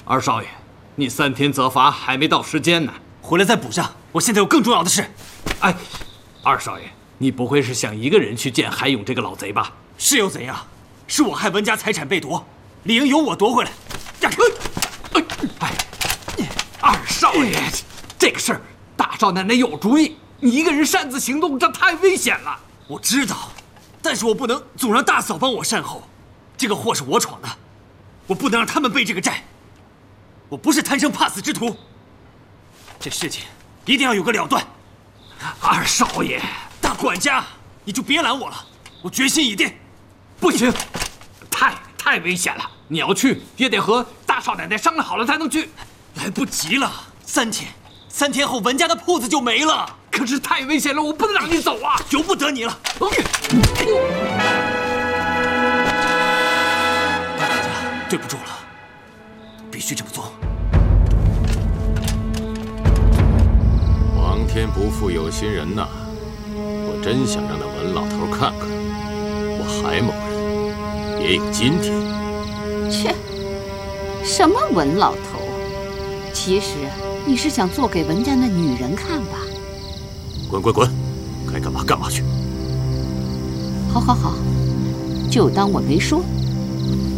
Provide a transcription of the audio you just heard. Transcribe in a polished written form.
二少爷，你3天责罚还没到时间呢， 回来再补上。我现在有更重要的事。 哎，二少爷，你不会是想一个人去见韩勇这个老贼吧？ 是又怎样？是我害文家财产被夺，理应由我夺回来。 哎，二少爷，这个事儿大少奶奶有主意，你一个人擅自行动，这太危险了。 我知道，但是我不能总让大嫂帮我善后。这个祸是我闯的，我不能让他们背这个债。我不是贪生怕死之徒，这事情一定要有个了断。 二少爷， 大管家，你就别拦我了，我决心已定。 不行，太危险了，你要去也得和大少奶奶商量好了才能去。 来不及了，3天后文家的铺子就没了。 可是太危险了，我不能让你走啊！ 由不得你了。大管家，对不住了，必须这么做。 皇天不负有心人呐！我真想让那文老头看看，我海某人也有今天。 切，什么文老头？其实你是想做给文家那女人看吧？ 滚滚滚，该干嘛干嘛去。 好，就当我没说。